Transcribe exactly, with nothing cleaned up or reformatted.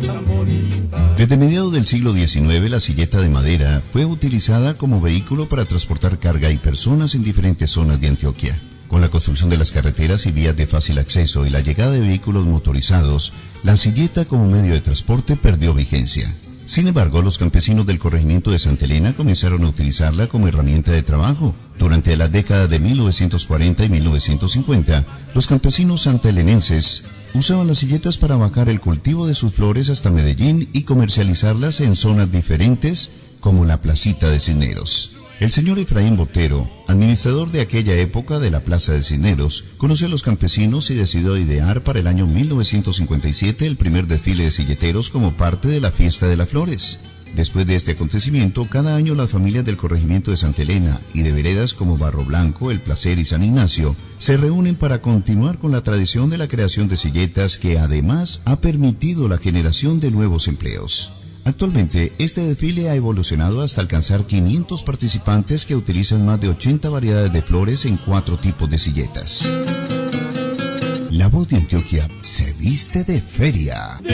Desde mediados del siglo diecinueve, la silleta de madera fue utilizada como vehículo para transportar carga y personas en diferentes zonas de Antioquia. Con la construcción de las carreteras y vías de fácil acceso y la llegada de vehículos motorizados, la silleta como medio de transporte perdió vigencia. Sin embargo, los campesinos del corregimiento de Santa Elena comenzaron a utilizarla como herramienta de trabajo. Durante las décadas de mil novecientos cuarenta y mil novecientos cincuenta, los campesinos santaelenenses usaban las silletas para bajar el cultivo de sus flores hasta Medellín y comercializarlas en zonas diferentes, como la Placita de Cisneros. El señor Efraín Botero, administrador de aquella época de la Plaza de Cisneros, conoció a los campesinos y decidió idear para el año mil novecientos cincuenta y siete el primer desfile de silleteros como parte de la Fiesta de las Flores. Después de este acontecimiento, cada año las familias del corregimiento de Santa Elena y de veredas como Barro Blanco, El Placer y San Ignacio se reúnen para continuar con la tradición de la creación de silletas que además ha permitido la generación de nuevos empleos. Actualmente, este desfile ha evolucionado hasta alcanzar quinientos participantes que utilizan más de ochenta variedades de flores en cuatro tipos de silletas. La voz de Antioquia se viste de feria.